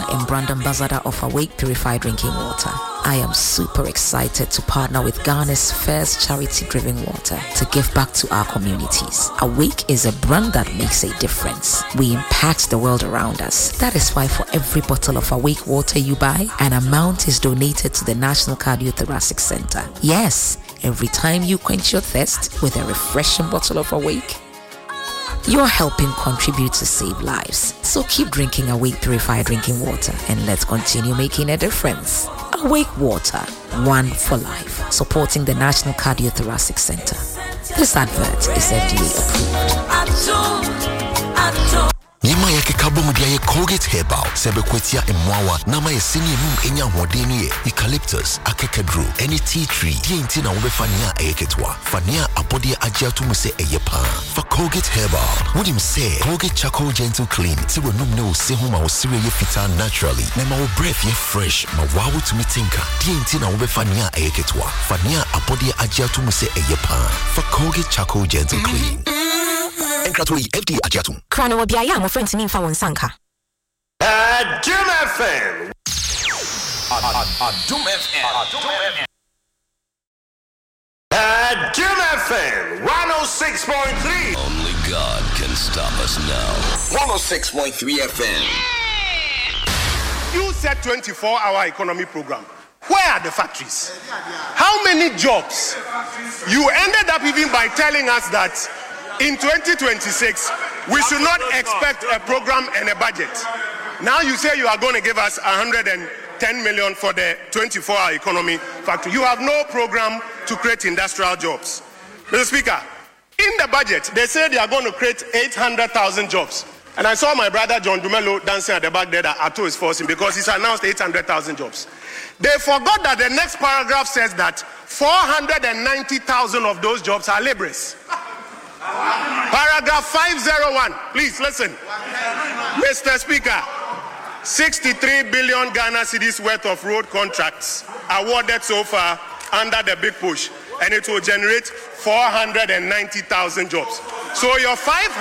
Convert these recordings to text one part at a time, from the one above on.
and brand ambassador of Awake Purified Drinking Water. I am super excited to partner with Ghana's first charity-driven water to give back to our communities. Awake is a brand that makes a difference. We impact the world around us. That is why for every bottle of Awake water you buy, an amount is donated to the National Cardiothoracic Center. Yes, every time you quench your thirst with a refreshing bottle of Awake, you're helping contribute to save lives. So keep drinking Awake Purified Drinking Water and let's continue making a difference. Awake Water, one for life, supporting the National Cardiothoracic Center. This advert is FDA approved. Nima yake kabo mudia Colgate Herbal sebe kwetia emwawa nama ye sini enya hodeni ye eucalyptus akekedru any tea tree TNT na ubefania eketwa fania abodi ajiatu muse eyepa for Colgate Herbal would him say Colgate Charcoal Gentle Clean si we numne usehuma usiri ye fita naturally nema wo breath ye fresh ma wawu tumitinka TNT na ubefania eketwa fania abodi ajiatu muse eyepa for Colgate Charcoal Gentle Clean. Enkratoli FD Ajatum. Krano wabiaya mo friends min fa won sanka. Jim FM. Jim FM. Jim FM 106.3. Only God can stop us now. 106.3 FM. You said 24-hour economy program. Where are the factories? How many jobs? You ended up even by telling us that in 2026, we should not expect a program and a budget. Now you say you are going to give us 110 million for the 24-hour economy factory. You have no program to create industrial jobs. Mr. Speaker, in the budget, they say they are going to create 800,000 jobs. And I saw my brother John Dumelo dancing at the back there that Ato is forcing because he's announced 800,000 jobs. They forgot that the next paragraph says that 490,000 of those jobs are laborers. Paragraph 501, please listen. Mr. Speaker, 63 billion Ghana cedis worth of road contracts awarded so far under the big push, and it will generate 490,000 jobs. So your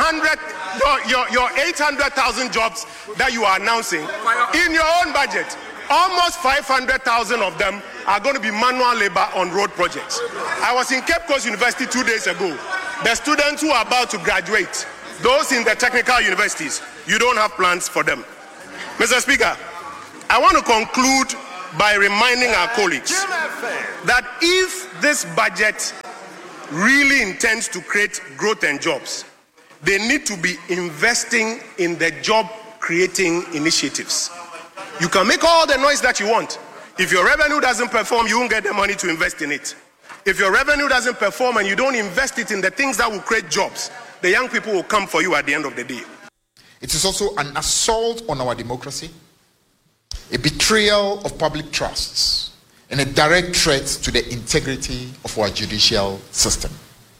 800,000 jobs that you are announcing in your own budget, almost 500,000 of them are going to be manual labor on road projects. I was in Cape Coast University 2 days ago. The students who are about to graduate, those in the technical universities, you don't have plans for them. Mr. Speaker, I want to conclude by reminding our colleagues that if this budget really intends to create growth and jobs, they need to be investing in the job-creating initiatives. You can make all the noise that you want. If your revenue doesn't perform, you won't get the money to invest in it. If your revenue doesn't perform and you don't invest it in the things that will create jobs, the young people will come for you at the end of the day. It is also an assault on our democracy, a betrayal of public trusts, and a direct threat to the integrity of our judicial system.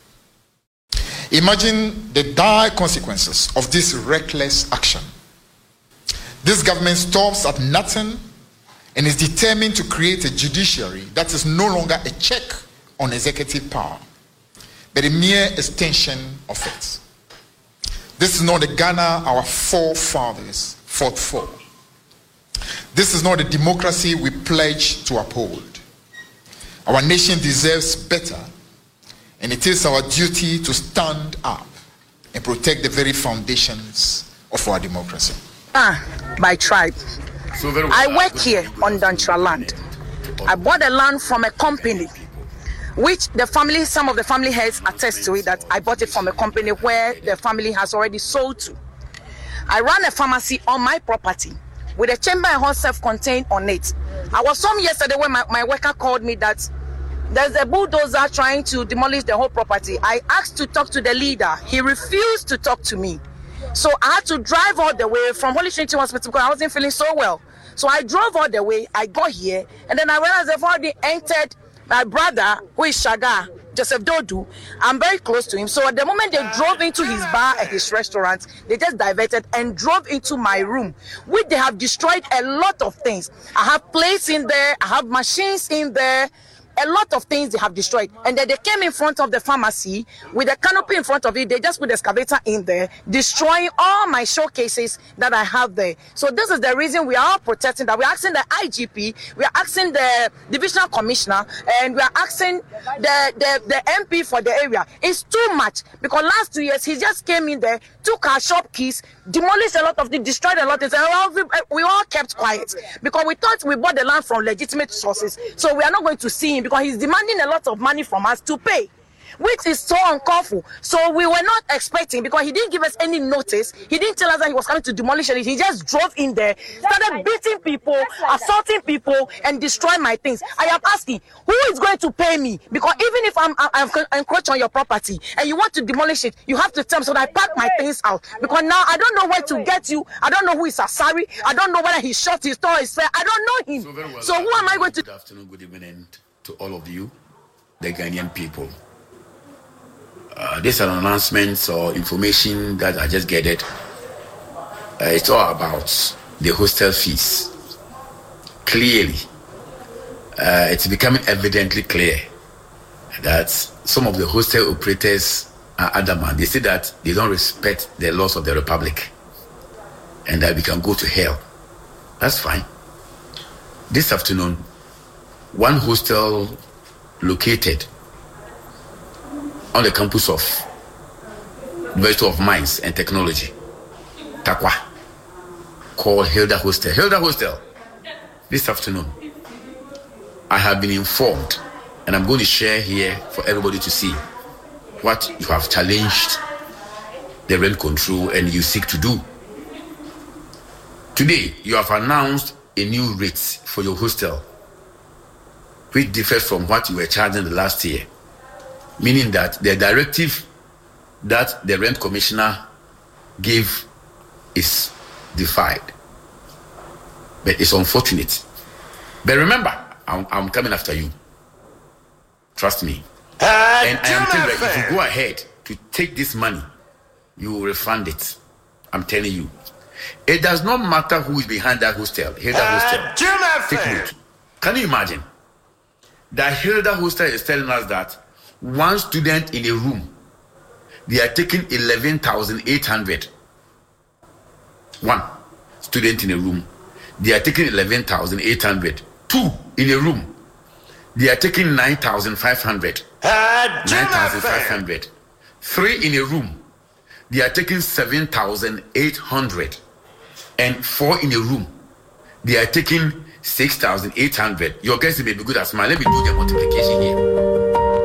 Imagine the dire consequences of this reckless action. This government stops at nothing and is determined to create a judiciary that is no longer a check on executive power, but a mere extension of it. This is not the Ghana our forefathers fought for. This is not the democracy we pledge to uphold. Our nation deserves better, and it is our duty to stand up and protect the very foundations of our democracy. By tribe. I work here on Dantra land. I bought the land from a company, which the family, some of the family heads attest to it, that I bought it from a company where the family has already sold to. I run a pharmacy on my property with a chamber and hall self-contained on it. I was home yesterday when my worker called me that there's a bulldozer trying to demolish the whole property. I asked to talk to the leader. He refused to talk to me. So I had to drive all the way from Holy Trinity Hospital because I wasn't feeling so well. So I drove all the way. I got here, and then I realized they've already entered my brother, who is Shaga, Joseph Dodu. I'm very close to him. So at the moment they drove into his bar and his restaurant, they just diverted and drove into my room, which they have destroyed a lot of things. I have plates in there. I have machines in there. a lot of things they have destroyed. And then they came in front of the pharmacy with a canopy in front of it. They just put the excavator in there, destroying all my showcases that I have there. So this is the reason we are all protesting that. We're asking the IGP, we are asking the divisional commissioner, and we are asking the MP for the area. It's too much, because last 2 years he just came in there, took our shop keys, demolished a lot of things, destroyed a lot of things, and we all kept quiet because we thought we bought the land from legitimate sources. So we are not going to see him because he's demanding a lot of money from us to pay, which is so uncalled for. So we were not expecting, because he didn't give us any notice. He didn't tell us that he was coming to demolish it. He just drove in there, started beating people, assaulting people, and destroying my things. I am asking, who is going to pay me? Because even if I'm encroaching on your property and you want to demolish it, you have to tell me so that I pack my things out. Because now I don't know where to get you. I don't know who is Asari. I don't know whether he shot his store is fair. I don't know him. So who am I going to? Good afternoon, good evening to all of you, the Ghanaian people. These are announcements or information that I just gathered. It's all about the hostel fees. Clearly, it's becoming evidently clear that some of the hostel operators are adamant. They say that they don't respect the laws of the Republic and that we can go to hell. That's fine. This afternoon, one hostel located on the campus of University of Mines and Technology, Takwa, called Hilda Hostel. Hilda Hostel, this afternoon, I have been informed, and I'm going to share here for everybody to see what you have challenged the rent control and you seek to do. Today, you have announced a new rate for your hostel, which differs from what you were charging the last year. Meaning that the directive that the rent commissioner gave is defied. But it's unfortunate. But remember, I'm coming after you. Trust me. And I am telling you, if you go ahead to take this money, you will refund it. I'm telling you. It does not matter who is behind that hostel. Hilda Hostel. Take note. Can you imagine? That Hilda Hostel is telling us that one student in a room, they are taking 11,800. One student in a room, they are taking 11,800. Two in a room, they are taking 9,500. 9,500. Three in a room, they are taking 7,800. And four in a room, they are taking 6,800. Your guess may be good as mine. Let me do the multiplication here.